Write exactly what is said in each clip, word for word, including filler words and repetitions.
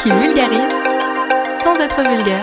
qui vulgarise sans être vulgaire.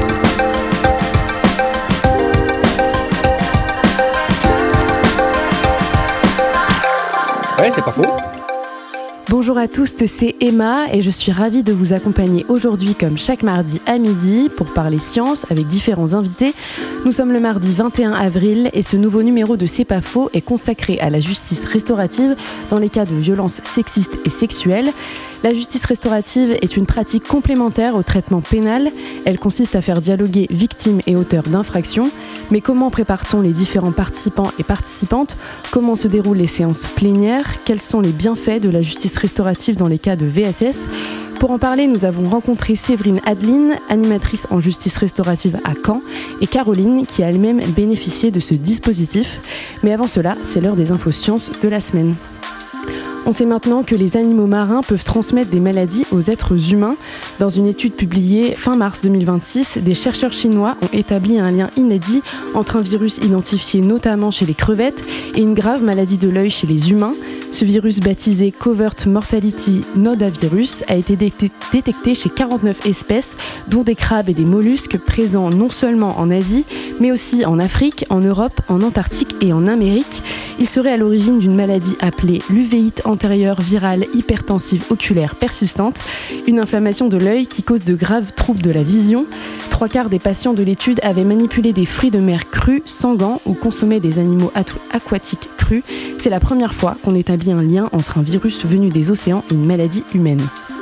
Ouais, c'est pas faux. Bonjour à tous, c'est Emma et je suis ravie de vous accompagner aujourd'hui comme chaque mardi à midi pour parler science avec différents invités. Nous sommes le mardi vingt et un avril et ce nouveau numéro de C'est pas faux est consacré à la justice restaurative dans les cas de violences sexistes et sexuelles. La justice restaurative est une pratique complémentaire au traitement pénal. Elle consiste à faire dialoguer victimes et auteurs d'infractions. Mais comment prépare-t-on les différents participants et participantes ? Comment se déroulent les séances plénières ? Quels sont les bienfaits de la justice restaurative dans les cas de V S S ? Pour en parler, nous avons rencontré Séverine Adeline, animatrice en justice restaurative à Caen, et Caroline, qui a elle-même bénéficié de ce dispositif. Mais avant cela, c'est l'heure des infos sciences de la semaine. On sait maintenant que les animaux marins peuvent transmettre des maladies aux êtres humains. Dans une étude publiée fin mars deux mille vingt-six, des chercheurs chinois ont établi un lien inédit entre un virus identifié notamment chez les crevettes et une grave maladie de l'œil chez les humains. Ce virus baptisé Covert Mortality Nodavirus a été détecté chez quarante-neuf espèces, dont des crabes et des mollusques présents non seulement en Asie, mais aussi en Afrique, en Europe, en Antarctique et en Amérique. Il serait à l'origine d'une maladie appelée l'uvéite antérieure virale hypertensive oculaire persistante, une inflammation de l'œil qui cause de graves troubles de la vision. Trois quarts des patients de l'étude avaient manipulé des fruits de mer crus, sans gants ou consommé des animaux aquatiques crus. C'est la première fois qu'on établit un lien entre un virus venu des océans et une maladie humaine.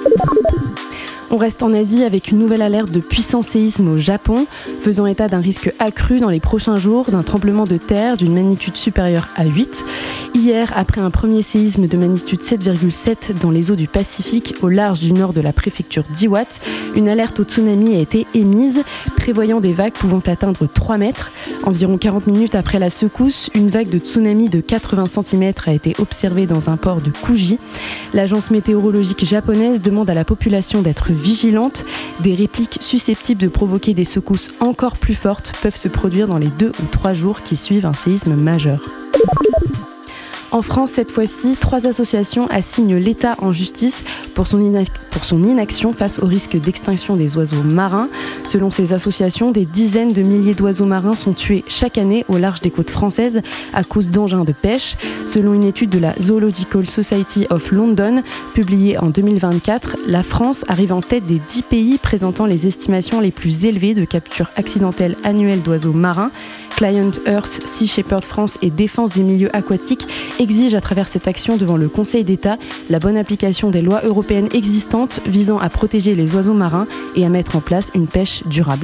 On reste en Asie avec une nouvelle alerte de puissant séisme au Japon, faisant état d'un risque accru dans les prochains jours d'un tremblement de terre d'une magnitude supérieure à huit. Hier, après un premier séisme de magnitude sept virgule sept dans les eaux du Pacifique au large du nord de la préfecture d'Iwate, une alerte au tsunami a été émise, prévoyant des vagues pouvant atteindre trois mètres. Environ quarante minutes après la secousse, une vague de tsunami de quatre-vingts centimètres a été observée dans un port de Kuji. L'agence météorologique japonaise demande à la population d'être vigilante. Des répliques susceptibles de provoquer des secousses encore plus fortes peuvent se produire dans les deux ou trois jours qui suivent un séisme majeur. En France, cette fois-ci, trois associations assignent l'État en justice pour son, inac- pour son inaction face au risque d'extinction des oiseaux marins. Selon ces associations, des dizaines de milliers d'oiseaux marins sont tués chaque année au large des côtes françaises à cause d'engins de pêche. Selon une étude de la Zoological Society of London, publiée en deux mille vingt-quatre, la France arrive en tête des dix pays présentant les estimations les plus élevées de captures accidentelles annuelles d'oiseaux marins. Client Earth, Sea Shepherd France et Défense des milieux aquatiques exigent à travers cette action devant le Conseil d'État la bonne application des lois européennes existantes visant à protéger les oiseaux marins et à mettre en place une pêche durable.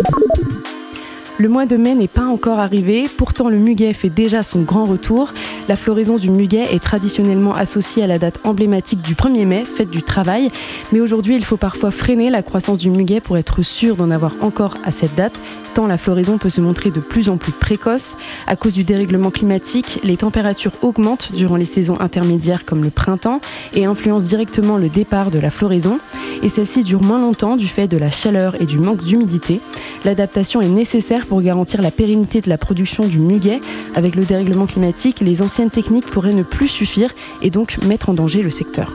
Le mois de mai n'est pas encore arrivé, pourtant le muguet fait déjà son grand retour. La floraison du muguet est traditionnellement associée à la date emblématique du premier mai, fête du travail. Mais aujourd'hui, il faut parfois freiner la croissance du muguet pour être sûr d'en avoir encore à cette date, tant la floraison peut se montrer de plus en plus précoce. À cause du dérèglement climatique, les températures augmentent durant les saisons intermédiaires comme le printemps et influencent directement le départ de la floraison. Et celle-ci dure moins longtemps du fait de la chaleur et du manque d'humidité. L'adaptation est nécessaire pour garantir la pérennité de la production du muguet. Avec le dérèglement climatique, les anciennes techniques pourraient ne plus suffire et donc mettre en danger le secteur.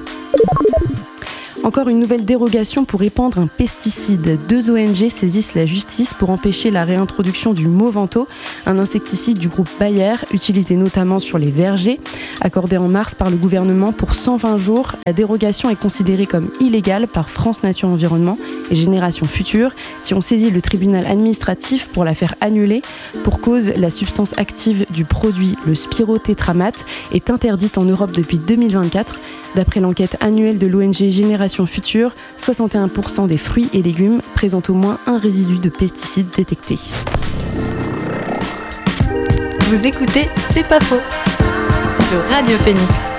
Encore une nouvelle dérogation pour épandre un pesticide. Deux O N G saisissent la justice pour empêcher la réintroduction du Movento, un insecticide du groupe Bayer, utilisé notamment sur les vergers. Accordé en mars par le gouvernement pour cent vingt jours, la dérogation est considérée comme illégale par France Nature Environnement et Génération Future, qui ont saisi le tribunal administratif pour la faire annuler. Pour cause, la substance active du produit, le spirotétramate, est interdite en Europe depuis deux mille vingt-quatre. D'après l'enquête annuelle de l'O N G Génération Future, soixante et un pour cent des fruits et légumes présentent au moins un résidu de pesticides détecté. Vous écoutez C'est pas faux sur Radio Phoenix.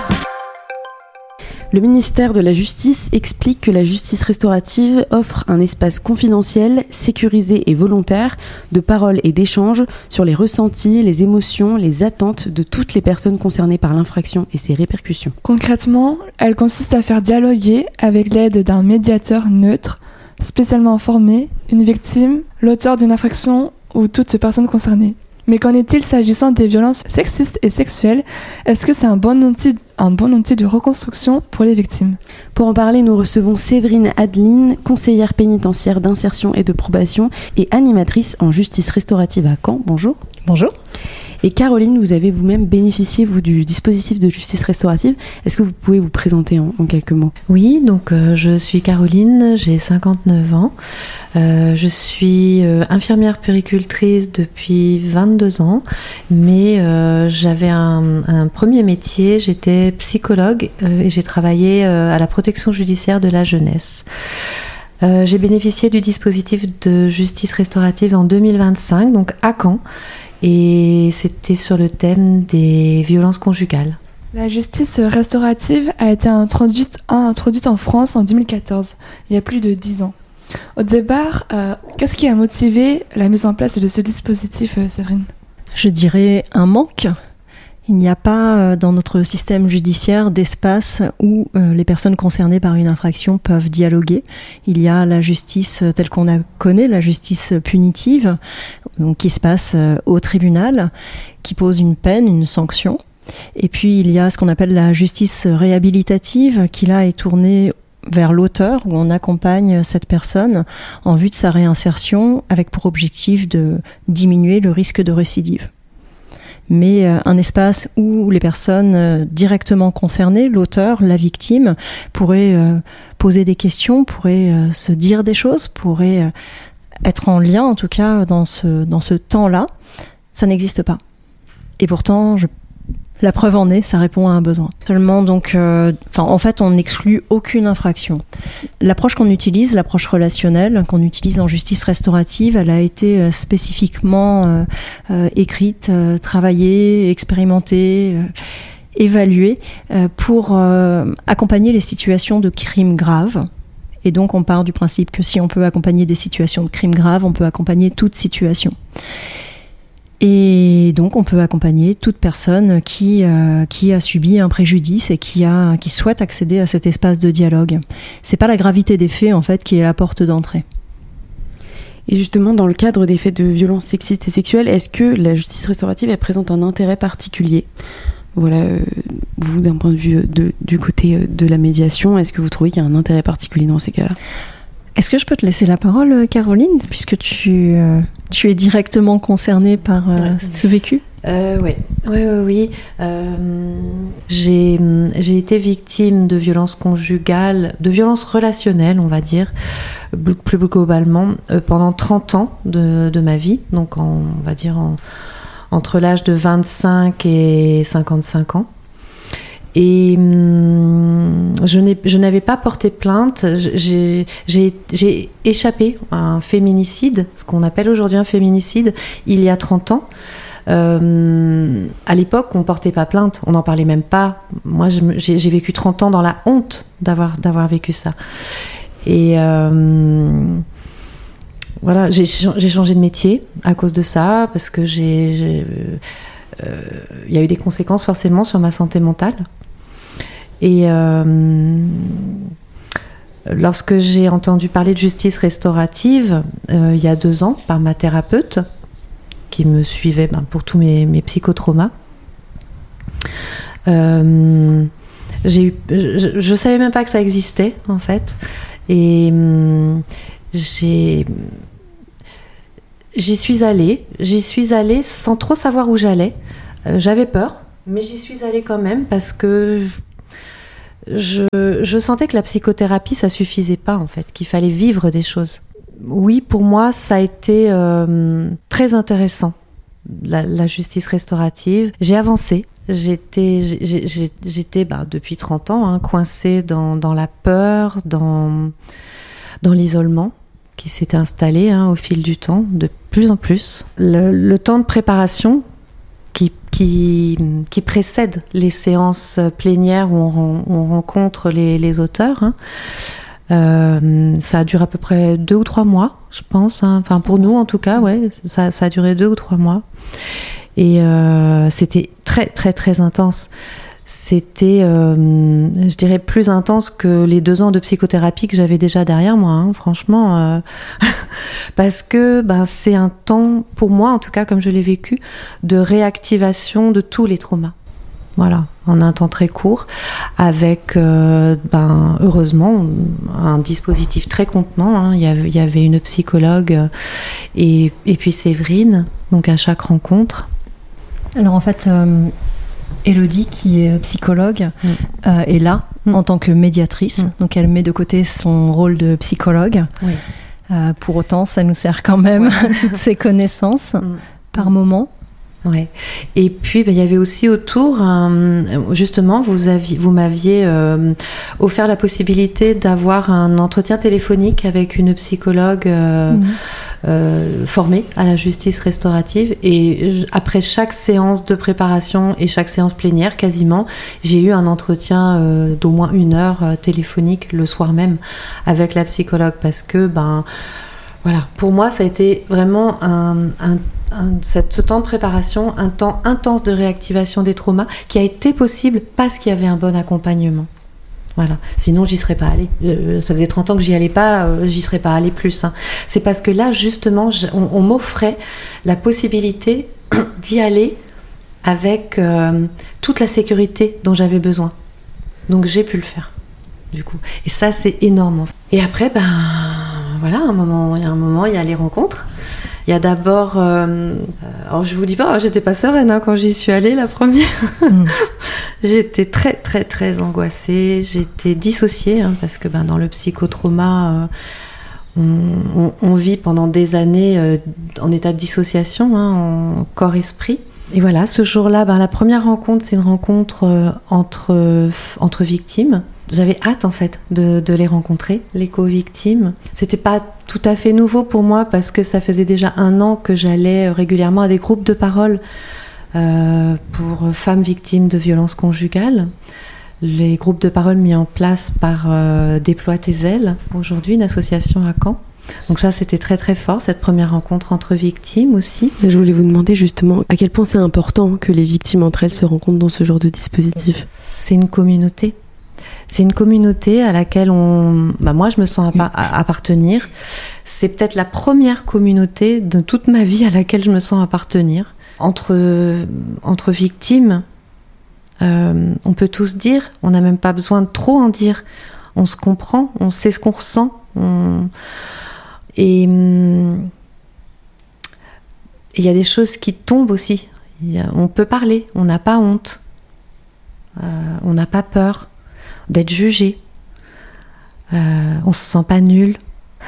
Le ministère de la Justice explique que la justice restaurative offre un espace confidentiel, sécurisé et volontaire de parole et d'échange sur les ressentis, les émotions, les attentes de toutes les personnes concernées par l'infraction et ses répercussions. Concrètement, elle consiste à faire dialoguer avec l'aide d'un médiateur neutre, spécialement formé, une victime, l'auteur d'une infraction ou toute personne concernée. Mais qu'en est-il s'agissant des violences sexistes et sexuelles? Est-ce que c'est un bon outil, un bon outil de reconstruction pour les victimes? Pour en parler, nous recevons Séverine Adeline, conseillère pénitentiaire d'insertion et de probation et animatrice en justice restaurative à Caen. Bonjour. Bonjour. Et Caroline, vous avez vous-même bénéficié, vous, du dispositif de justice restaurative. Est-ce que vous pouvez vous présenter en, en quelques mots? Oui, donc euh, je suis Caroline, j'ai cinquante-neuf ans. Euh, je suis euh, infirmière puéricultrice depuis vingt-deux ans, mais euh, j'avais un, un premier métier, j'étais psychologue euh, et j'ai travaillé euh, à la protection judiciaire de la jeunesse. Euh, j'ai bénéficié du dispositif de justice restaurative en deux mille vingt-cinq, donc à Caen. Et c'était sur le thème des violences conjugales. La justice restaurative a été introduite, introduite en France en deux mille quatorze, il y a plus de dix ans. Au départ, euh, qu'est-ce qui a motivé la mise en place de ce dispositif, euh, Séverine? Je dirais un manque. Il n'y a pas euh, dans notre système judiciaire d'espace où euh, les personnes concernées par une infraction peuvent dialoguer. Il y a la justice telle qu'on la connaît, la justice punitive, donc qui se passe euh, au tribunal, qui pose une peine, une sanction. Et puis il y a ce qu'on appelle la justice réhabilitative, qui là est tournée vers l'auteur, où on accompagne cette personne en vue de sa réinsertion, avec pour objectif de diminuer le risque de récidive. Mais euh, un espace où les personnes euh, directement concernées, l'auteur, la victime, pourraient euh, poser des questions, pourraient euh, se dire des choses, pourraient euh, être en lien, en tout cas, dans ce, dans ce temps-là, ça n'existe pas. Et pourtant, je la preuve en est, ça répond à un besoin. Seulement, donc, euh, en fait, on n'exclut aucune infraction. L'approche qu'on utilise, l'approche relationnelle qu'on utilise en justice restaurative, elle a été euh, spécifiquement euh, euh, écrite, euh, travaillée, expérimentée, euh, évaluée euh, pour euh, accompagner les situations de crimes graves. Et donc, on part du principe que si on peut accompagner des situations de crimes graves, on peut accompagner toute situation. Et donc, on peut accompagner toute personne qui, euh, qui a subi un préjudice et qui, a, qui souhaite accéder à cet espace de dialogue. C'est pas la gravité des faits, en fait, qui est la porte d'entrée. Et justement, dans le cadre des faits de violences sexistes et sexuelles, est-ce que la justice restaurative elle présente un intérêt particulier? Voilà, euh, vous, d'un point de vue de, du côté de la médiation, est-ce que vous trouvez qu'il y a un intérêt particulier dans ces cas-là? Est-ce que je peux te laisser la parole, Caroline, puisque tu, euh, tu es directement concernée par euh, ouais. ce vécu? euh, Oui, oui, oui. oui. Euh, j'ai, j'ai été victime de violences conjugales, de violences relationnelles, on va dire, plus globalement, euh, pendant trente ans de, de ma vie, donc en, on va dire en, entre l'âge de vingt-cinq et cinquante-cinq ans. Et hum, je, n'ai, je n'avais pas porté plainte, j'ai, j'ai, j'ai échappé à un féminicide, ce qu'on appelle aujourd'hui un féminicide, il y a trente ans. Euh, à l'époque, on ne portait pas plainte, on n'en parlait même pas. Moi, je, j'ai, j'ai vécu trente ans dans la honte d'avoir, d'avoir vécu ça. Et euh, voilà, j'ai, j'ai changé de métier à cause de ça, parce que j'ai... j'ai euh, y a eu des conséquences forcément sur ma santé mentale. Et euh, lorsque j'ai entendu parler de justice restaurative euh, il y a deux ans par ma thérapeute qui me suivait ben, pour tous mes, mes psychotraumas, euh, j'ai eu, je ne savais même pas que ça existait en fait. Et euh, j'ai, j'y suis allée, j'y suis allée sans trop savoir où j'allais. Euh, j'avais peur, mais j'y suis allée quand même parce que Je, je sentais que la psychothérapie, ça suffisait pas en fait, qu'il fallait vivre des choses. Oui, pour moi, ça a été euh, très intéressant, la, la justice restaurative. J'ai avancé, j'étais, j'ai, j'ai, j'étais bah, depuis trente ans hein, coincée dans, dans la peur, dans, dans l'isolement qui s'était installé hein, au fil du temps, de plus en plus. Le, le temps de préparation Qui, qui, qui précède les séances plénières où on, on rencontre les, les auteurs. Hein. Euh, ça a duré à peu près deux ou trois mois, je pense. Hein. Enfin, pour nous, en tout cas, ouais, ça, ça a duré deux ou trois mois. Et euh, c'était très, très, très intense. C'était, euh, je dirais, plus intense que les deux ans de psychothérapie que j'avais déjà derrière moi. Hein. Franchement, euh, parce que ben, c'est un temps, pour moi en tout cas, comme je l'ai vécu, de réactivation de tous les traumas. Voilà, en un temps très court, avec, euh, ben, heureusement, un dispositif très contenant. Hein. Il y avait, il y avait une psychologue et, et puis Séverine, donc à chaque rencontre. Alors en fait, euh, Élodie, qui est psychologue, mm. euh, est là mm. en tant que médiatrice. Mm. Donc elle met de côté son rôle de psychologue. Oui. Euh, pour autant, ça nous sert quand même ouais. toutes ces connaissances mm. par moment. Ouais. Et puis ben, il y avait aussi autour, euh, justement, vous aviez, vous m'aviez euh, offert la possibilité d'avoir un entretien téléphonique avec une psychologue euh, mmh. euh, formée à la justice restaurative. Et j- après chaque séance de préparation et chaque séance plénière, quasiment, j'ai eu un entretien euh, d'au moins une heure euh, téléphonique le soir même avec la psychologue, parce que ben voilà, pour moi, ça a été vraiment un, un, un, cette, ce temps de préparation, un temps intense de réactivation des traumas qui a été possible parce qu'il y avait un bon accompagnement. Voilà. Sinon, j'y serais pas allée. Euh, ça faisait trente ans que j'y allais pas, euh, j'y serais pas allée plus. Hein. C'est parce que là, justement, je, on, on m'offrait la possibilité d'y aller avec euh, toute la sécurité dont j'avais besoin. Donc, j'ai pu le faire, du coup. Et ça, c'est énorme. Et après, ben... Voilà, un moment, il y a un moment, il y a les rencontres. Il y a d'abord, euh, alors je vous dis pas, j'étais pas sereine hein, quand j'y suis allée la première. Mmh. J'étais très très très angoissée, j'étais dissociée hein, parce que ben dans le psychotrauma, euh, on, on, on vit pendant des années euh, en état de dissociation, hein, en corps-esprit. Et voilà, ce jour-là, ben la première rencontre, c'est une rencontre euh, entre euh, entre victimes. J'avais hâte en fait de, de les rencontrer, les co-victimes. C'était pas tout à fait nouveau pour moi parce que ça faisait déjà un an que j'allais régulièrement à des groupes de parole euh, pour femmes victimes de violences conjugales. Les groupes de parole mis en place par euh, Déploie tes ailes, aujourd'hui une association à Caen. Donc ça, c'était très très fort, cette première rencontre entre victimes aussi. Je voulais vous demander justement à quel point c'est important que les victimes entre elles se rencontrent dans ce genre de dispositif. C'est une communauté. C'est une communauté à laquelle on, bah moi je me sens appa- appartenir. C'est peut-être la première communauté de toute ma vie à laquelle je me sens appartenir. Entre, entre victimes, euh, on peut tous dire, on n'a même pas besoin de trop en dire. On se comprend, on sait ce qu'on ressent. On... Et il y a des choses qui tombent aussi. Y a, on peut parler, on n'a pas honte, euh, on n'a pas peur d'être jugé, euh, on se sent pas nul.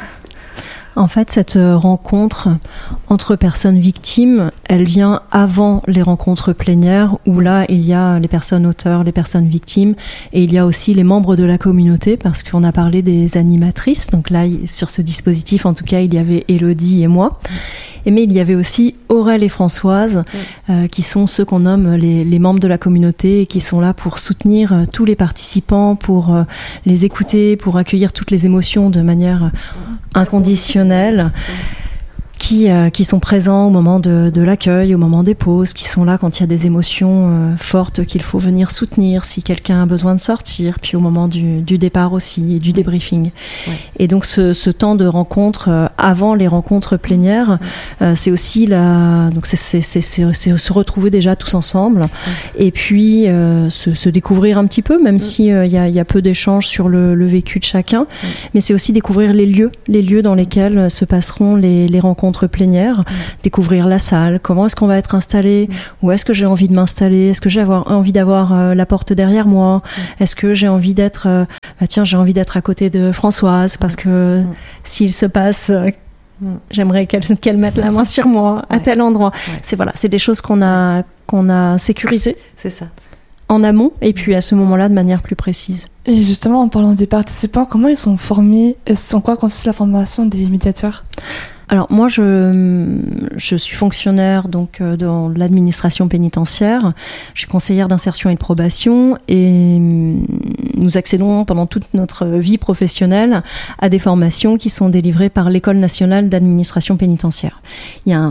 En fait, cette rencontre entre personnes victimes, elle vient avant les rencontres plénières où là, il y a les personnes auteurs, les personnes victimes et il y a aussi les membres de la communauté parce qu'on a parlé des animatrices. Donc là, sur ce dispositif, en tout cas, il y avait Élodie et moi. Mais il y avait aussi Aurèle et Françoise euh, qui sont ceux qu'on nomme les, les membres de la communauté et qui sont là pour soutenir euh, tous les participants, pour euh, les écouter, pour accueillir toutes les émotions de manière inconditionnelle. Qui, euh, qui sont présents au moment de, de l'accueil, au moment des pauses, qui sont là quand il y a des émotions euh, fortes qu'il faut venir soutenir, si quelqu'un a besoin de sortir, puis au moment du, du départ aussi, et du débriefing. Ouais. Et donc ce, ce temps de rencontre euh, avant les rencontres plénières, euh, c'est aussi la, donc c'est, c'est, c'est, c'est, c'est se retrouver déjà tous ensemble, ouais. Et puis euh, se, se découvrir un petit peu, même ouais. si euh, y a, y a peu d'échanges sur le, le vécu de chacun, ouais. Mais c'est aussi découvrir les lieux, les lieux dans lesquels se passeront les, les rencontres plénière, mmh. découvrir la salle, comment est-ce qu'on va être installé, mmh. où est-ce que j'ai envie de m'installer, est-ce que j'ai avoir, envie d'avoir euh, la porte derrière moi, mmh. est-ce que j'ai envie d'être, euh, bah tiens, j'ai envie d'être à côté de Françoise parce que mmh. s'il se passe, euh, mmh. j'aimerais qu'elle, qu'elle mette la main sur moi à ouais. tel endroit. Ouais. C'est voilà, c'est des choses qu'on a qu'on a sécurisées. C'est ça. En amont et puis à ce moment-là de manière plus précise. Et justement, en parlant des participants, comment ils sont formés, en quoi consiste la formation des médiateurs ? Alors moi, je, je suis fonctionnaire donc euh, dans l'administration pénitentiaire. Je suis conseillère d'insertion et de probation et nous accédons pendant toute notre vie professionnelle à des formations qui sont délivrées par l'École nationale d'administration pénitentiaire. Il y a un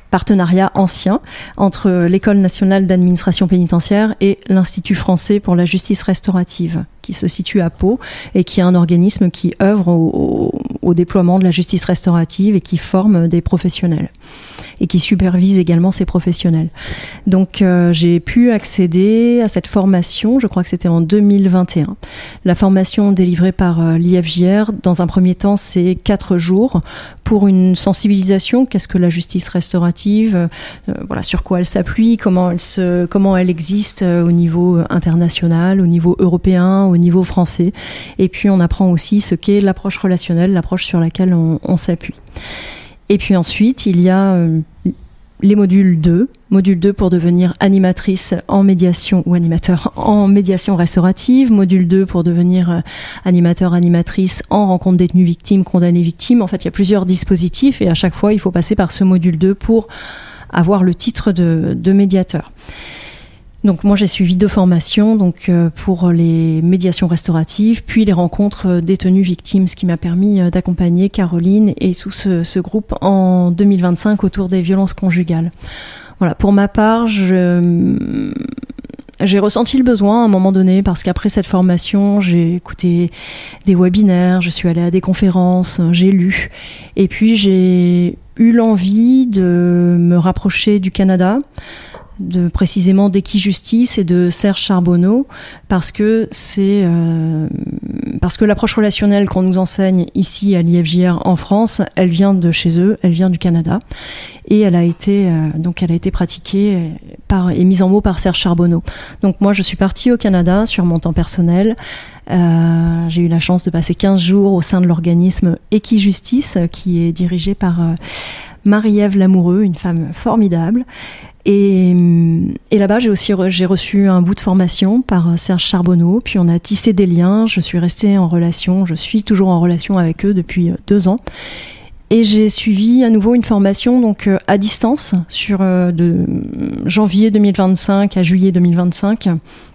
partenariat ancien entre l'École nationale d'administration pénitentiaire et l'Institut français pour la justice restaurative, qui se situe à Pau et qui est un organisme qui œuvre au, au, au déploiement de la justice restaurative et qui forme des professionnels et qui supervise également ces professionnels. Donc euh, j'ai pu accéder à cette formation, je crois que c'était en deux mille vingt et un. La formation délivrée par euh, l'I F J R, dans un premier temps, c'est quatre jours pour une sensibilisation. Qu'est-ce que la justice restaurative, euh, voilà, sur quoi elle s'appuie, comment elle, se, comment elle existe euh, au niveau international, au niveau européen, au niveau français. Et puis on apprend aussi ce qu'est l'approche relationnelle, l'approche sur laquelle on, on s'appuie. Et puis ensuite, il y a euh, les modules deux. Module deux pour devenir animatrice en médiation ou animateur en médiation restaurative. Module deux pour devenir euh, animateur, animatrice en rencontre détenu victime, condamné victime. En fait, il y a plusieurs dispositifs et à chaque fois, il faut passer par ce module deux pour avoir le titre de, de médiateur. Donc moi j'ai suivi deux formations, donc euh, pour les médiations restauratives, puis les rencontres détenus victimes, ce qui m'a permis euh, d'accompagner Caroline et tout ce, ce groupe en deux mille vingt-cinq autour des violences conjugales. Voilà, pour ma part, je, j'ai ressenti le besoin à un moment donné, parce qu'après cette formation, j'ai écouté des webinaires, je suis allée à des conférences, j'ai lu, et puis j'ai eu l'envie de me rapprocher du Canada, de précisément d'Equijustice et de Serge Charbonneau, parce que c'est euh, parce que l'approche relationnelle qu'on nous enseigne ici à l'I F J R en France, elle vient de chez eux, elle vient du Canada, et elle a été euh, donc elle a été pratiquée par et mise en mots par Serge Charbonneau. Donc moi je suis partie au Canada sur mon temps personnel. Euh, j'ai eu la chance de passer quinze jours au sein de l'organisme Equijustice, qui est dirigé par euh, Marie-Ève Lamoureux, une femme formidable. Et, et là-bas, j'ai aussi re, j'ai reçu un bout de formation par Serge Charbonneau, puis on a tissé des liens, je suis restée en relation, je suis toujours en relation avec eux depuis deux ans. Et j'ai suivi à nouveau une formation donc à distance sur de janvier deux mille vingt-cinq à juillet deux mille vingt-cinq,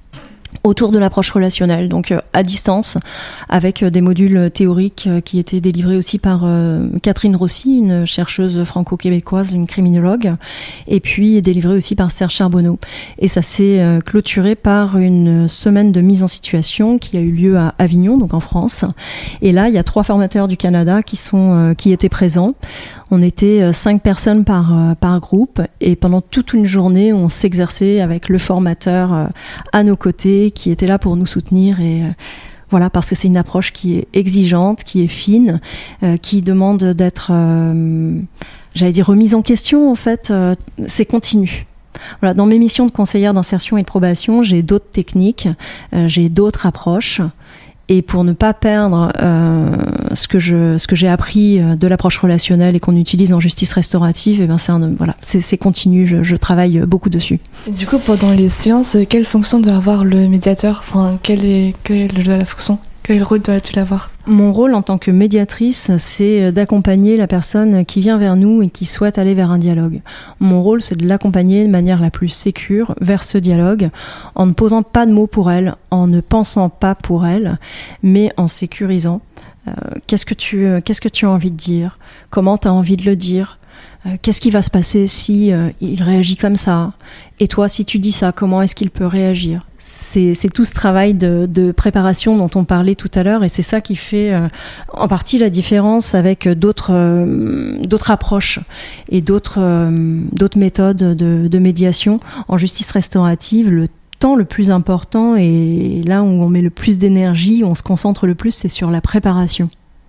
autour de l'approche relationnelle, donc euh, à distance, avec euh, des modules théoriques euh, qui étaient délivrés aussi par euh, Catherine Rossi, une chercheuse franco-québécoise, une criminologue, et puis délivrés aussi par Serge Charbonneau. Et ça s'est euh, clôturé par une semaine de mise en situation qui a eu lieu à Avignon, donc en France. Et là, il y a trois formateurs du Canada qui sont euh, qui étaient présents. On était cinq personnes par, par groupe, et pendant toute une journée, on s'exerçait avec le formateur à nos côtés, qui était là pour nous soutenir. Et voilà, parce que c'est une approche qui est exigeante, qui est fine, euh, qui demande d'être, euh, j'allais dire, remise en question. En fait, euh, c'est continu. Voilà, dans mes missions de conseillère d'insertion et de probation, j'ai d'autres techniques, euh, j'ai d'autres approches. Et pour ne pas perdre euh, ce que je ce que j'ai appris de l'approche relationnelle et qu'on utilise en justice restaurative, et ben c'est un, voilà, c'est, c'est continu. Je, je travaille beaucoup dessus. Et du coup, pendant les séances, quelle fonction doit avoir le médiateur ? Enfin, quelle est quelle est la fonction ? Quel rôle doit-il avoir ? Mon rôle en tant que médiatrice, c'est d'accompagner la personne qui vient vers nous et qui souhaite aller vers un dialogue. Mon rôle, c'est de l'accompagner de manière la plus sécure vers ce dialogue, en ne posant pas de mots pour elle, en ne pensant pas pour elle, mais en sécurisant. Euh, qu'est-ce que tu, euh, qu'est-ce que tu as envie de dire ? Comment tu as envie de le dire ? Euh, qu'est-ce qui va se passer si euh, il réagit comme ça ? Et toi, si tu dis ça, comment est-ce qu'il peut réagir ? C'est, c'est tout ce travail de, de préparation dont on parlait tout à l'heure, et c'est ça qui fait euh, en partie la différence avec d'autres, euh, d'autres approches et d'autres, euh, d'autres méthodes de, de médiation. En justice restaurative, le temps le plus important, et là où on met le plus d'énergie, où on se concentre le plus, c'est sur la préparation.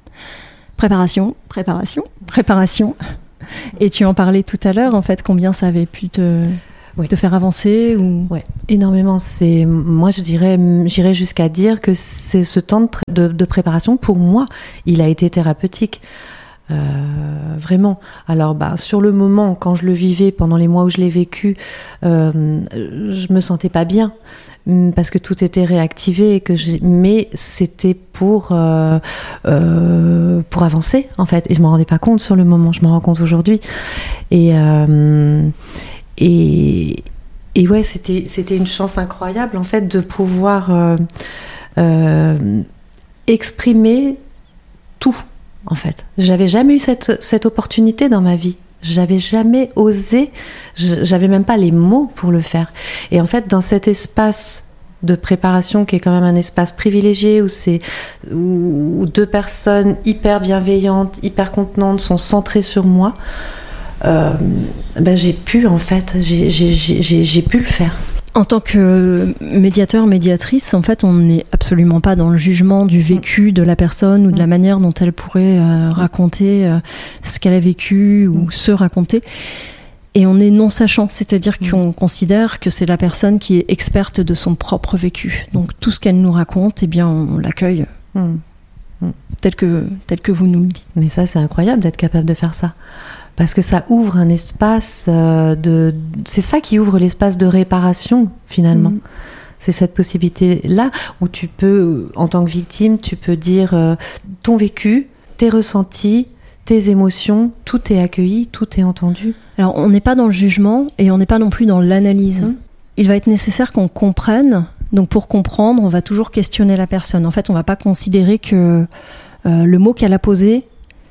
Préparation, préparation, préparation. Et tu en parlais tout à l'heure, en fait, combien ça avait pu te, oui. te faire avancer ou... Ouais, énormément. C'est, moi, je dirais, j'irais jusqu'à dire que c'est ce temps de, de, de préparation, pour moi, il a été thérapeutique. Euh, vraiment. Alors, bah, sur le moment, quand je le vivais, pendant les mois où je l'ai vécu, euh, je me sentais pas bien parce que tout était réactivé, et que j'ai... mais c'était pour euh, euh, pour avancer en fait. Et je m'en rendais pas compte sur le moment. Je m'en rends compte aujourd'hui. Et euh, et et ouais, c'était c'était une chance incroyable en fait de pouvoir euh, euh, exprimer tout. En fait, j'avais jamais eu cette cette opportunité dans ma vie. J'avais jamais osé, j'avais même pas les mots pour le faire. Et en fait, dans cet espace de préparation qui est quand même un espace privilégié où c'est où deux personnes hyper bienveillantes, hyper contenantes sont centrées sur moi, euh, ben j'ai pu en fait, j'ai, j'ai, j'ai, j'ai pu le faire. En tant que médiateur, médiatrice, en fait, on n'est absolument pas dans le jugement du vécu de la personne ou de la manière dont elle pourrait euh, raconter euh, ce qu'elle a vécu ou se raconter. Et on est non sachant, c'est-à-dire qu'on considère que c'est la personne qui est experte de son propre vécu. Donc tout ce qu'elle nous raconte, eh bien, on l'accueille mmh. tel que, tel que vous nous le dites. Mais ça, c'est incroyable d'être capable de faire ça. Parce que ça ouvre un espace de... C'est ça qui ouvre l'espace de réparation, finalement. Mmh. C'est cette possibilité-là où tu peux, en tant que victime, tu peux dire euh, ton vécu, tes ressentis, tes émotions, tout est accueilli, tout est entendu. Alors, on n'est pas dans le jugement et on n'est pas non plus dans l'analyse. Mmh. Il va être nécessaire qu'on comprenne. Donc, pour comprendre, on va toujours questionner la personne. En fait, on ne va pas considérer que euh, le mot qu'elle a posé,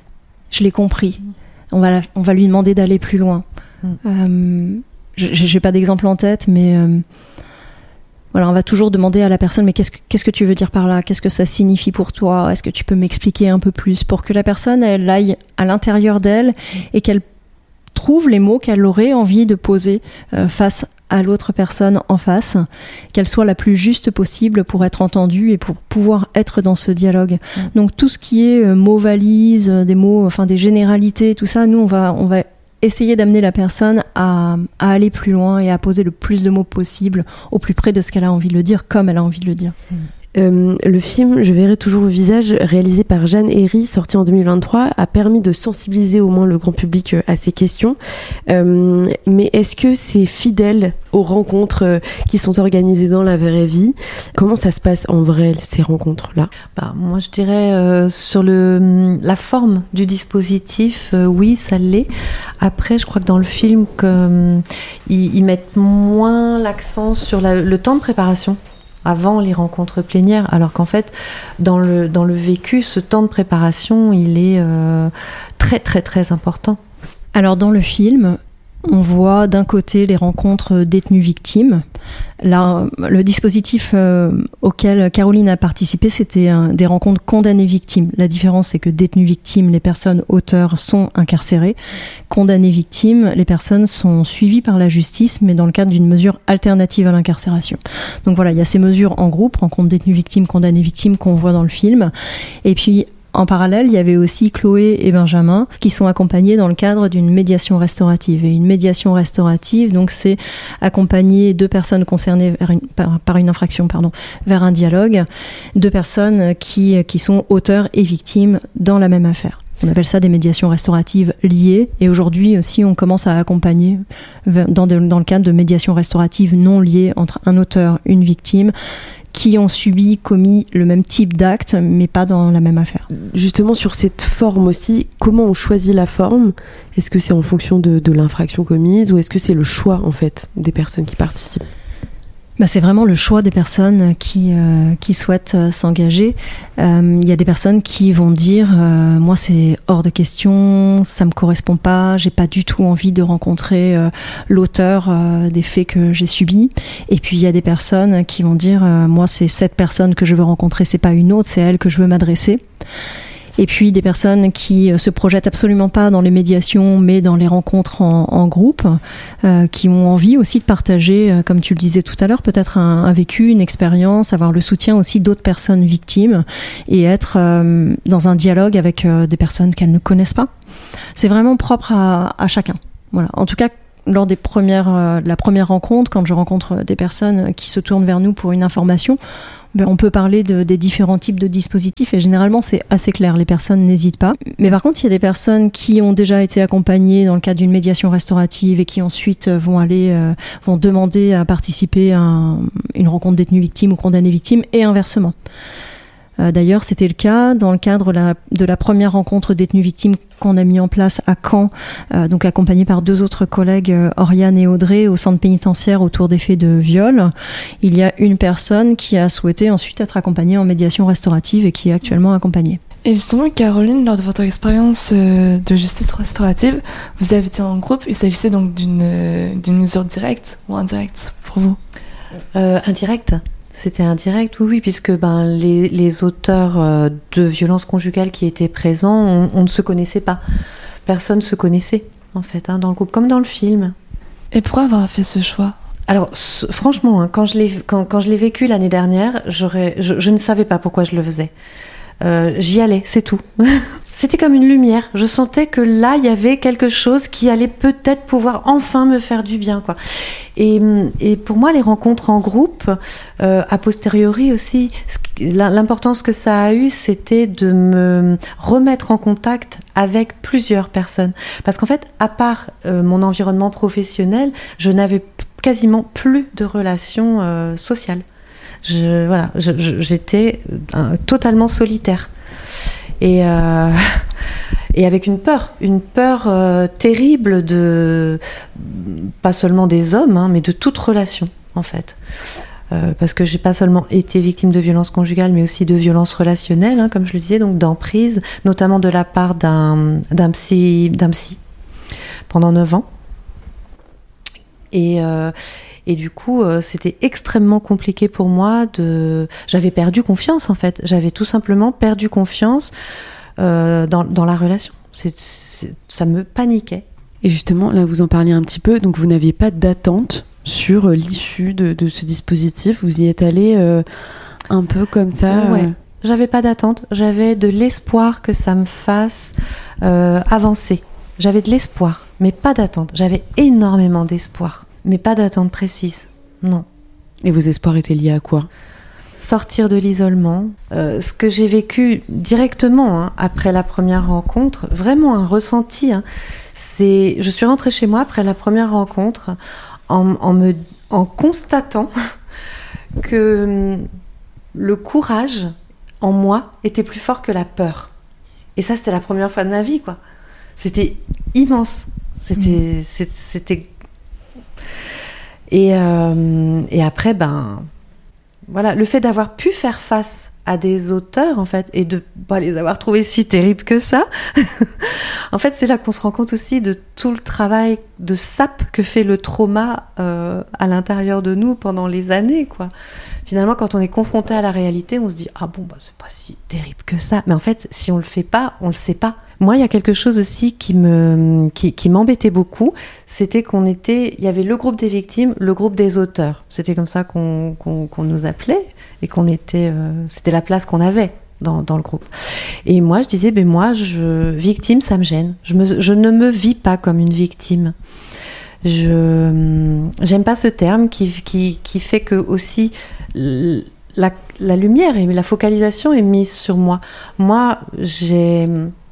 je l'ai compris. Mmh. On va, la, on va lui demander d'aller plus loin. Mmh. Euh, j'ai pas d'exemple en tête, mais euh, voilà, on va toujours demander à la personne, mais qu'est-ce que, qu'est-ce que tu veux dire par là ? Qu'est-ce que ça signifie pour toi ? Est-ce que tu peux m'expliquer un peu plus ? Pour que la personne, elle aille à l'intérieur d'elle mmh. et qu'elle trouve les mots qu'elle aurait envie de poser euh, face à l'autre personne en face, qu'elle soit la plus juste possible pour être entendue et pour pouvoir être dans ce dialogue. Mmh. Donc tout ce qui est euh, mots valises, des mots, enfin des généralités, tout ça, nous on va, on va essayer d'amener la personne à, à aller plus loin et à poser le plus de mots possible au plus près de ce qu'elle a envie de le dire, comme elle a envie de le dire. Mmh. Euh, le film Je verrai toujours vos visages, réalisé par Jeanne Herry, sorti en deux mille vingt-trois, a permis de sensibiliser au moins le grand public à ces questions. Euh, mais est-ce que c'est fidèle aux rencontres qui sont organisées dans la vraie vie ? Comment ça se passe en vrai, ces rencontres-là ? Bah, moi, je dirais euh, sur le, la forme du dispositif, euh, oui, ça l'est. Après, je crois que dans le film, que, euh, ils, ils mettent moins l'accent sur la, le temps de préparation avant les rencontres plénières, alors qu'en fait, dans le, dans le vécu, ce temps de préparation, il est euh, très, très, très important. Alors, dans le film, on voit d'un côté les rencontres détenues-victimes. Là, le dispositif euh, auquel Caroline a participé, c'était un, des rencontres condamnées-victimes. La différence, c'est que détenues-victimes, les personnes auteurs sont incarcérées. Condamnées-victimes, les personnes sont suivies par la justice, mais dans le cadre d'une mesure alternative à l'incarcération. Donc voilà, il y a ces mesures en groupe, rencontres détenues-victimes, condamnées-victimes, qu'on voit dans le film. Et puis, en parallèle, il y avait aussi Chloé et Benjamin qui sont accompagnés dans le cadre d'une médiation restaurative. Et une médiation restaurative, donc, c'est accompagner deux personnes concernées vers une, par, par une infraction, pardon, vers un dialogue, deux personnes qui, qui sont auteurs et victimes dans la même affaire. On appelle ça des médiations restauratives liées. Et aujourd'hui aussi, on commence à accompagner dans, de, dans le cadre de médiations restauratives non liées entre un auteur, une victime, qui ont subi, commis le même type d'acte, mais pas dans la même affaire. Justement, sur cette forme aussi, comment on choisit la forme ? Est-ce que c'est en fonction de, de l'infraction commise ou est-ce que c'est le choix, en fait, des personnes qui participent ? Bah, c'est vraiment le choix des personnes qui, euh, qui souhaitent euh, s'engager. Il euh, y a des personnes qui vont dire euh, moi c'est hors de question, ça me correspond pas, j'ai pas du tout envie de rencontrer euh, l'auteur euh, des faits que j'ai subis. Et puis il y a des personnes qui vont dire euh, moi c'est cette personne que je veux rencontrer, c'est pas une autre, c'est elle que je veux m'adresser. Et puis des personnes qui se projettent absolument pas dans les médiations, mais dans les rencontres en, en groupe, euh, qui ont envie aussi de partager, euh, comme tu le disais tout à l'heure, peut-être un, un vécu, une expérience, avoir le soutien aussi d'autres personnes victimes et être euh, dans un dialogue avec euh, des personnes qu'elles ne connaissent pas. C'est vraiment propre à, à chacun. Voilà. En tout cas, lors des premières, euh, la première rencontre, quand je rencontre des personnes qui se tournent vers nous pour une information, ben on peut parler de, des différents types de dispositifs et généralement c'est assez clair, les personnes n'hésitent pas. Mais par contre, il y a des personnes qui ont déjà été accompagnées dans le cadre d'une médiation restaurative et qui ensuite vont aller, euh, vont demander à participer à un, une rencontre détenue-victime ou condamnée-victime et inversement. Euh, d'ailleurs, c'était le cas dans le cadre la, de la première rencontre détenue-victime qu'on a mis en place à Caen, euh, donc accompagnée par deux autres collègues, euh, Oriane et Audrey, au centre pénitentiaire autour des faits de viol. Il y a une personne qui a souhaité ensuite être accompagnée en médiation restaurative et qui est actuellement accompagnée. Et justement, Caroline, lors de votre expérience euh, de justice restaurative, vous avez été en groupe. Il s'agissait donc d'une, euh, d'une mesure directe ou indirecte pour vous? euh, Indirecte. C'était indirect, oui, oui, puisque ben, les, les auteurs euh, de violences conjugales qui étaient présents, on, on ne se connaissait pas. Personne ne se connaissait, en fait, hein, dans le groupe, comme dans le film. Et pourquoi avoir fait ce choix? Alors, c- franchement, hein, quand, je l'ai, quand, quand je l'ai vécu l'année dernière, j'aurais, je, je ne savais pas pourquoi je le faisais. Euh, j'y allais, c'est tout. C'était comme une lumière. Je sentais que là, il y avait quelque chose qui allait peut-être pouvoir enfin me faire du bien, quoi. Et, et pour moi, les rencontres en groupe, euh, a posteriori aussi, l'importance que ça a eu, c'était de me remettre en contact avec plusieurs personnes. Parce qu'en fait, à part euh, mon environnement professionnel, je n'avais p- quasiment plus de relations euh, sociales. Je, voilà, je, je, j'étais euh, totalement solitaire. Et, euh, et avec une peur, une peur euh, terrible de, pas seulement des hommes, hein, mais de toute relation, en fait. Euh, parce que j'ai pas seulement été victime de violences conjugales, mais aussi de violences relationnelles, hein, comme je le disais, donc d'emprise, notamment de la part d'un, d'un psy, d'un psy, pendant neuf ans. Et, euh, et du coup, euh, c'était extrêmement compliqué pour moi de... J'avais perdu confiance, en fait. J'avais tout simplement perdu confiance euh, dans, dans la relation. C'est, c'est, ça me paniquait. Et justement, là, vous en parliez un petit peu, donc vous n'aviez pas d'attente sur l'issue de, de ce dispositif. Vous y êtes allé euh, un peu comme ça. Ouais. Euh... J'avais pas d'attente. J'avais de l'espoir que ça me fasse euh, avancer. J'avais de l'espoir, mais pas d'attente. J'avais énormément d'espoir, mais pas d'attente précise. Non. Et vos espoirs étaient liés à quoi ? Sortir de l'isolement. Euh, ce que j'ai vécu directement hein, après la première rencontre, vraiment un ressenti. Hein, c'est, je suis rentrée chez moi après la première rencontre en, en, me, en constatant que le courage en moi était plus fort que la peur. Et ça, c'était la première fois de ma vie, quoi. C'était immense. C'était... Mmh. c'était... Et, euh, et après, ben... Voilà, le fait d'avoir pu faire face à des auteurs, en fait, et de pas les avoir trouvés si terribles que ça, en fait, c'est là qu'on se rend compte aussi de tout le travail de sape que fait le trauma euh, à l'intérieur de nous pendant les années, quoi. Finalement, quand on est confronté à la réalité, on se dit « Ah bon, bah, c'est pas si terrible que ça ». Mais en fait, si on le fait pas, on le sait pas. Moi, il y a quelque chose aussi qui, me, qui, qui m'embêtait beaucoup, c'était qu'on était... Il y avait le groupe des victimes, le groupe des auteurs. C'était comme ça qu'on, qu'on, qu'on nous appelait et qu'on était... Euh, c'était la place qu'on avait dans, dans le groupe. Et moi, je disais, ben moi, je, victime, ça me gêne. Je, me, je ne me vis pas comme une victime. Je j'aime pas ce terme qui, qui, qui fait que aussi la, la lumière et la focalisation est mise sur moi. Moi, j'ai,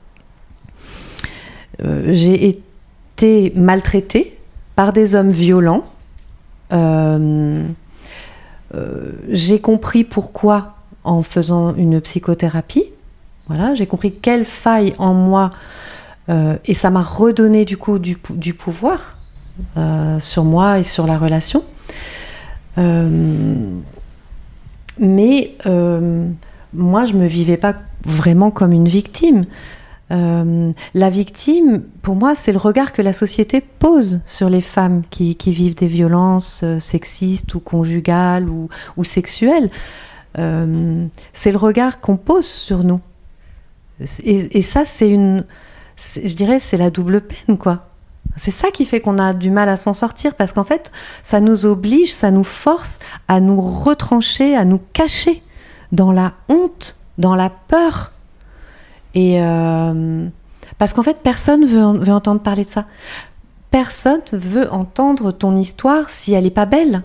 euh, j'ai été maltraitée par des hommes violents. Euh, euh, j'ai compris pourquoi en faisant une psychothérapie. Voilà, j'ai compris quelle faille en moi euh, et ça m'a redonné du coup du, du pouvoir. Euh, sur moi et sur la relation. Euh, mais euh, moi, je ne me vivais pas vraiment comme une victime. Euh, la victime, pour moi, c'est le regard que la société pose sur les femmes qui, qui vivent des violences euh, sexistes ou conjugales ou, ou sexuelles. Euh, c'est le regard qu'on pose sur nous. Et, et ça, c'est une... C'est, je dirais, c'est la double peine, quoi. C'est ça qui fait qu'on a du mal à s'en sortir, parce qu'en fait, ça nous oblige, ça nous force à nous retrancher, à nous cacher dans la honte, dans la peur. Et euh, parce qu'en fait, personne veut, veut entendre parler de ça. Personne veut entendre ton histoire si elle n'est pas belle.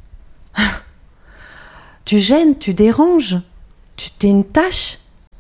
Tu gênes, tu déranges, tu t'es une tâche.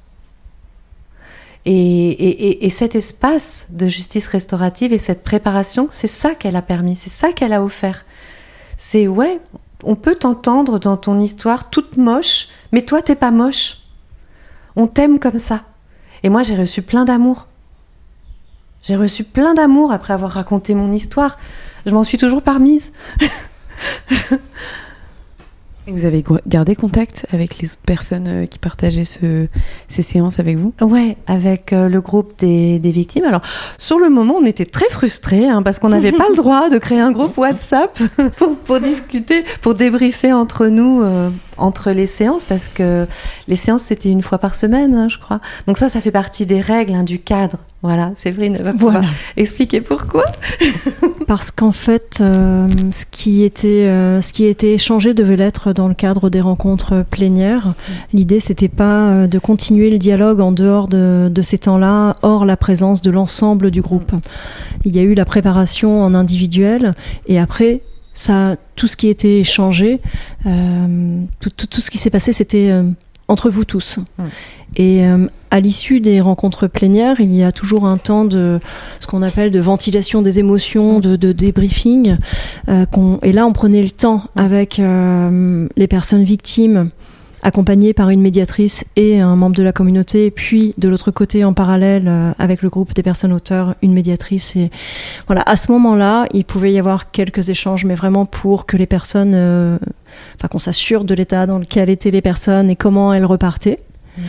Et, et, et cet espace de justice restaurative et cette préparation, c'est ça qu'elle a permis, c'est ça qu'elle a offert. C'est, ouais, on peut t'entendre dans ton histoire toute moche, mais toi, t'es pas moche. On t'aime comme ça. Et moi, j'ai reçu plein d'amour. J'ai reçu plein d'amour après avoir raconté mon histoire. Je m'en suis toujours pas remise. Et vous avez gardé contact avec les autres personnes qui partageaient ce, ces séances avec vous ? Ouais, avec euh, le groupe des, des victimes. Alors, sur le moment, on était très frustrés hein, parce qu'on n'avait pas le droit de créer un groupe WhatsApp pour, pour discuter, pour débriefer entre nous, euh, entre les séances, parce que les séances, c'était une fois par semaine, hein, je crois. Donc ça, ça fait partie des règles, hein, du cadre. Voilà, Séverine va pouvoir voilà. expliquer pourquoi. Parce qu'en fait, euh, ce qui était, euh, ce qui était échangé devait l'être dans le cadre des rencontres plénières. Mmh. L'idée, c'était pas de continuer le dialogue en dehors de, de ces temps-là, hors la présence de l'ensemble du groupe. Mmh. Il y a eu la préparation en individuel, et après, ça, tout ce qui était échangé, euh, tout, tout, tout ce qui s'est passé, c'était euh, entre vous tous. Mmh. Et euh, à l'issue des rencontres plénières, il y a toujours un temps de ce qu'on appelle de ventilation des émotions, de, de débriefing. Euh, qu'on, et là, on prenait le temps avec euh, les personnes victimes, accompagnées par une médiatrice et un membre de la communauté. Et puis, de l'autre côté, en parallèle, euh, avec le groupe des personnes auteurs, une médiatrice. Et voilà, à ce moment-là, il pouvait y avoir quelques échanges, mais vraiment pour que les personnes, euh, enfin, qu'on s'assure de l'état dans lequel étaient les personnes et comment elles repartaient. Mmh.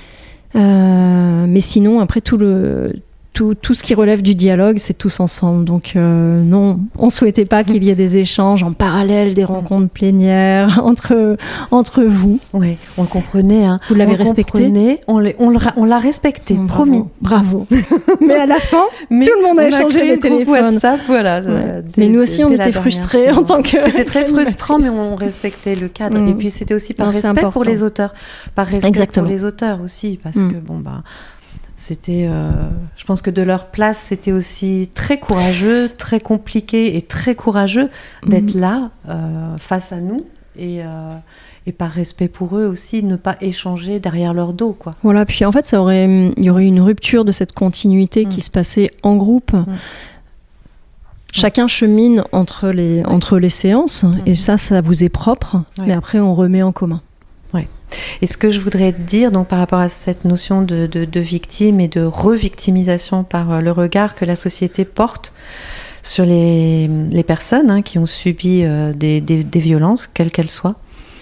Euh, mais sinon, après, tout, le, tout, tout ce qui relève du dialogue, c'est tous ensemble. Donc euh, non, on ne souhaitait pas qu'il y ait des échanges en parallèle, des rencontres plénières entre, entre vous. Oui, on le comprenait. Hein. Vous l'avez on respecté on, le, on, le, on l'a respecté, oh, promis. Bravo. Mais à la fin, mais tout le monde a échangé les téléphones. WhatsApp, voilà. Ouais. Dès, mais nous aussi, on était frustrés en tant que... C'était très frustrant, mais on respectait le cadre. Mmh. Et puis, c'était aussi par non, respect pour les auteurs. Par respect Exactement. pour les auteurs aussi, parce mmh. que, bon, bah... C'était, euh, je pense que de leur place, c'était aussi très courageux, très compliqué et très courageux d'être mmh. là, euh, face à nous, et, euh, et par respect pour eux aussi, ne pas échanger derrière leur dos, quoi. Voilà, puis en fait, ça aurait, il y aurait une rupture de cette continuité mmh. qui se passait en groupe. Mmh. Chacun chemine entre les, ouais. entre les séances, mmh. et ça, ça vous est propre, ouais. mais après, on remet en commun. Ouais. Et ce que je voudrais dire donc, par rapport à cette notion de, de, de victime et de revictimisation par le regard que la société porte sur les, les personnes hein, qui ont subi euh, des, des, des violences, quelles qu'elles soient,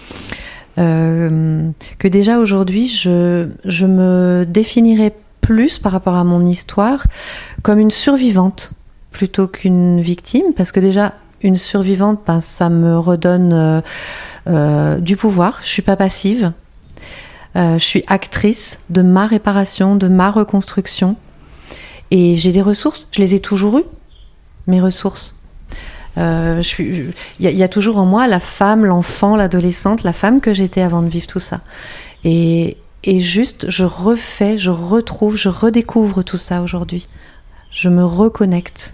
euh, que déjà aujourd'hui, je, je me définirais plus par rapport à mon histoire comme une survivante plutôt qu'une victime, parce que déjà, une survivante, ben, ça me redonne euh, euh, du pouvoir. Je ne suis pas passive. Euh, je suis actrice de ma réparation, de ma reconstruction. Et j'ai des ressources. Je les ai toujours eues, mes ressources. Euh, je suis, je, y, y a toujours en moi la femme, l'enfant, l'adolescente, la femme que j'étais avant de vivre tout ça. Et, et juste, je refais, je retrouve, je redécouvre tout ça aujourd'hui. Je me reconnecte.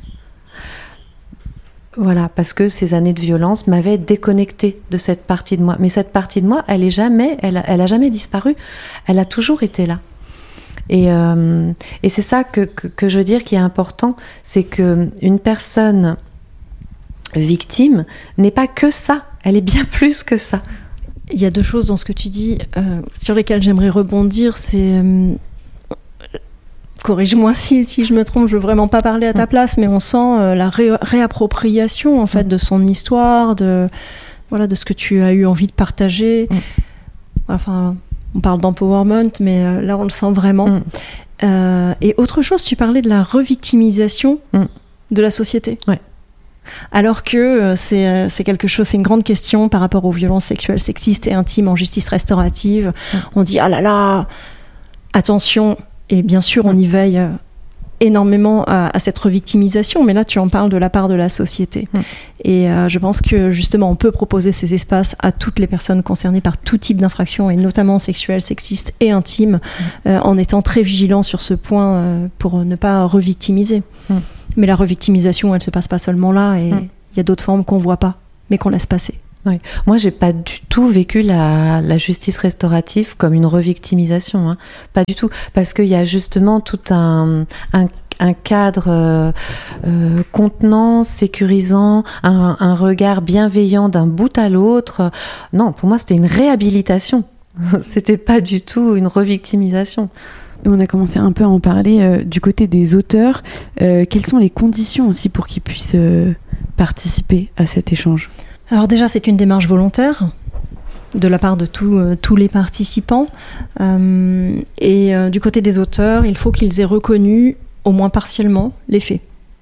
Voilà, parce que ces années de violence m'avaient déconnectée de cette partie de moi. Mais cette partie de moi, elle est jamais, elle, elle a jamais disparu. Elle a toujours été là. Et, euh, et c'est ça que, que, que je veux dire qui est important, c'est que une personne victime n'est pas que ça. Elle est bien plus que ça. Il y a deux choses dans ce que tu dis euh, sur lesquelles j'aimerais rebondir. C'est euh, corrige-moi si, si je me trompe, je veux vraiment pas parler à ta place, mais on sent euh, la ré- réappropriation en fait de son histoire, de voilà, de ce que tu as eu envie de partager. Mm. Enfin, on parle d'empowerment, mais euh, là on le sent vraiment. Mm. Euh, et autre chose, tu parlais de la revictimisation mm. de la société. Ouais. Alors que euh, c'est, euh, c'est quelque chose, c'est une grande question par rapport aux violences sexuelles, sexistes et intimes en justice restaurative. Mm. On dit ah là là, attention. Et bien sûr, on y veille euh, énormément à, à cette revictimisation, mais là, tu en parles de la part de la société. Mmh. Et euh, je pense que, justement, on peut proposer ces espaces à toutes les personnes concernées par tout type d'infractions, et notamment sexuelles, sexistes et intimes, mmh. euh, en étant très vigilant sur ce point euh, pour ne pas revictimiser. Mmh. Mais la revictimisation, elle ne se passe pas seulement là, et il mmh. y a d'autres formes qu'on ne voit pas, mais qu'on laisse passer. Oui. Moi, j'ai pas du tout vécu la, la justice restaurative comme une revictimisation, hein. Pas du tout, parce qu'il y a justement tout un, un, un cadre euh, euh, contenant, sécurisant, un, un regard bienveillant d'un bout à l'autre. Non, pour moi, c'était une réhabilitation. C'était pas du tout une revictimisation. On a commencé un peu à en parler euh, du côté des auteurs. Euh, quelles sont les conditions aussi pour qu'ils puissent euh, participer à cet échange ? Alors déjà, c'est une démarche volontaire. de la part de tout, euh, tous les participants. Euh, et euh, du côté des auteurs, il faut qu'ils aient reconnu, au moins partiellement, les faits.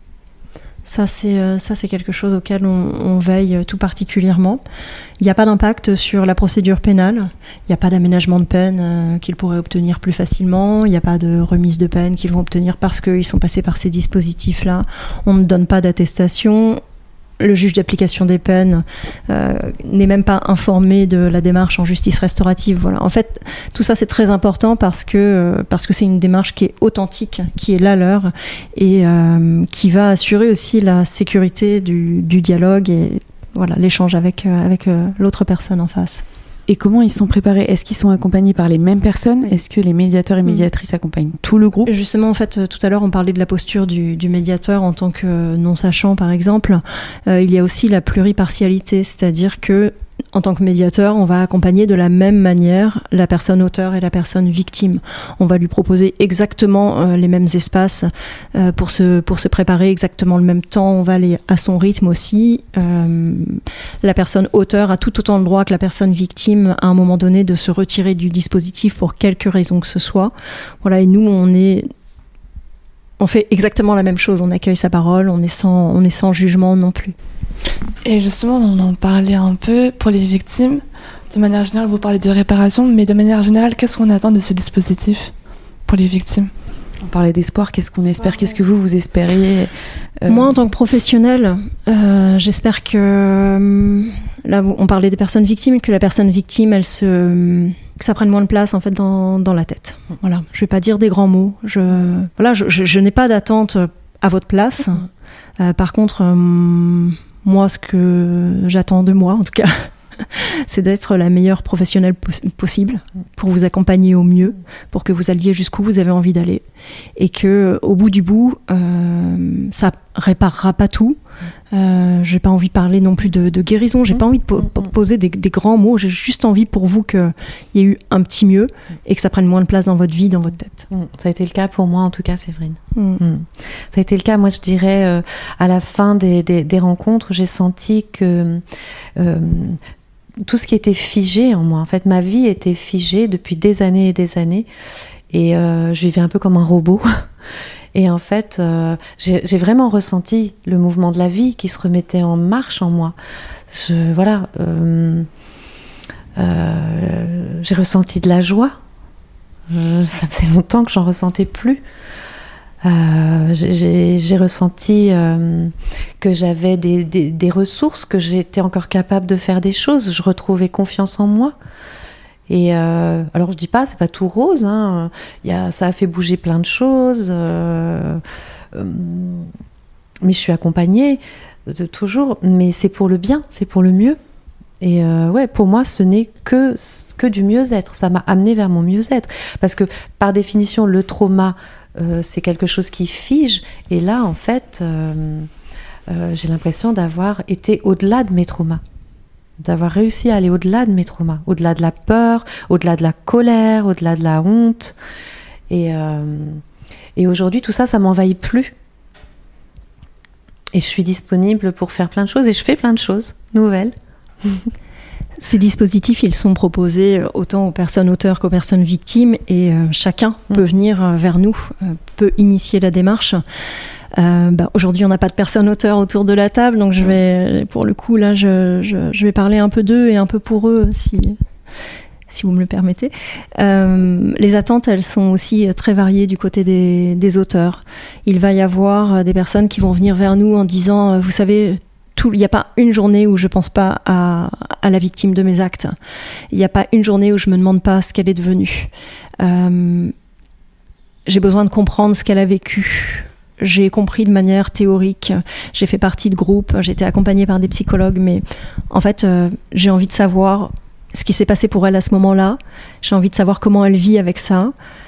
Ça c'est, euh, ça, c'est quelque chose auquel on, on veille tout particulièrement. Il n'y a pas d'impact sur la procédure pénale. Il n'y a pas d'aménagement de peine euh, qu'ils pourraient obtenir plus facilement. Il n'y a pas de remise de peine qu'ils vont obtenir parce qu'ils sont passés par ces dispositifs-là. On ne donne pas d'attestation. Le juge d'application des peines euh, n'est même pas informé de la démarche en justice restaurative. Voilà. En fait, tout ça, c'est très important parce que, euh, parce que c'est une démarche qui est authentique, qui est la leur et euh, qui va assurer aussi la sécurité du, du dialogue et voilà, l'échange avec, euh, avec euh, l'autre personne en face. Et comment ils sont préparés ? Est-ce qu'ils sont accompagnés par les mêmes personnes ? Est-ce que les médiateurs et médiatrices accompagnent tout le groupe ? Justement, en fait, tout à l'heure, on parlait de la posture du, du médiateur en tant que non-sachant, par exemple. Euh, il y a aussi la pluripartialité, c'est-à-dire que en tant que médiateur, on va accompagner de la même manière la personne auteur et la personne victime. On va lui proposer exactement euh, les mêmes espaces euh, pour, se, pour se préparer, exactement le même temps. On va aller à son rythme aussi. Euh, la personne auteur a tout autant le droit que la personne victime, à un moment donné, de se retirer du dispositif pour quelque raison que ce soit. Voilà, et nous, on est... On fait exactement la même chose, on accueille sa parole, on est sans, on est sans jugement non plus. Et justement, on en parlait un peu pour les victimes. De manière générale, vous parlez de réparation, mais de manière générale, qu'est-ce qu'on attend de ce dispositif pour les victimes ? On parlait d'espoir, qu'est-ce qu'on espère ? Qu'est-ce que vous, vous espériez ? euh... Moi, en tant que professionnelle, euh, j'espère que... Là, on parlait des personnes victimes, que la personne victime, elle se... que ça prenne moins de place en fait dans, dans la tête. Voilà, je vais pas dire des grands mots. Je, voilà, je, je, je n'ai pas d'attente à votre place. Euh, par contre, euh, moi, ce que j'attends de moi, en tout cas, c'est d'être la meilleure professionnelle poss- possible pour vous accompagner au mieux, pour que vous alliez jusqu'où vous avez envie d'aller, et que au bout du bout, euh, ça réparera pas tout. Euh, j'ai pas envie de parler non plus de, de guérison, j'ai pas envie de po- poser des, des grands mots, j'ai juste envie pour vous qu'il y ait eu un petit mieux et que ça prenne moins de place dans votre vie, dans votre tête. Ça a été le cas pour moi en tout cas, Séverine. Mm. Mm. Ça a été le cas, moi je dirais, euh, à la fin des, des, des rencontres, j'ai senti que euh, tout ce qui était figé en moi, en fait ma vie était figée depuis des années et des années et euh, je vivais un peu comme un robot. Et en fait, euh, j'ai, j'ai vraiment ressenti le mouvement de la vie qui se remettait en marche en moi. Je, voilà, euh, euh, j'ai ressenti de la joie. Je, ça faisait longtemps que j'en ressentais plus. Euh, j'ai, j'ai ressenti euh, que j'avais des, des, des ressources, que j'étais encore capable de faire des choses. Je retrouvais confiance en moi. Et euh, alors je dis pas, c'est pas tout rose, hein. Il y a, ça a fait bouger plein de choses, euh, euh, mais je suis accompagnée de toujours, mais c'est pour le bien, c'est pour le mieux. Et euh, ouais, pour moi, ce n'est que, que du mieux-être. Ça m'a amenée vers mon mieux-être, parce que par définition, le trauma, euh, c'est quelque chose qui fige. Et là, en fait, euh, euh, j'ai l'impression d'avoir été au-delà de mes traumas. D'avoir réussi à aller au-delà de mes traumas, au-delà de la peur, au-delà de la colère, au-delà de la honte. Et, euh, et aujourd'hui, tout ça, ça m'envahit plus. Et je suis disponible pour faire plein de choses, et je fais plein de choses nouvelles. Ces dispositifs, ils sont proposés autant aux personnes auteurs qu'aux personnes victimes, et euh, chacun mmh. peut venir vers nous, euh, peut initier la démarche. Euh, bah, aujourd'hui, on n'a pas de personnes auteurs autour de la table, donc je vais, pour le coup, là, je, je, je vais parler un peu d'eux et un peu pour eux, si, si vous me le permettez. Euh, les attentes, elles sont aussi très variées du côté des, des auteurs. Il va y avoir des personnes qui vont venir vers nous en disant, vous savez, tout, il n'y a pas une journée où je ne pense pas à, à la victime de mes actes. Il n'y a pas une journée où je ne me demande pas ce qu'elle est devenue. Euh, j'ai besoin de comprendre ce qu'elle a vécu. J'ai compris de manière théorique, j'ai fait partie de groupes, j'ai été accompagnée par des psychologues, mais en fait, euh, j'ai envie de savoir ce qui s'est passé pour elle à ce moment-là, j'ai envie de savoir comment elle vit avec ça,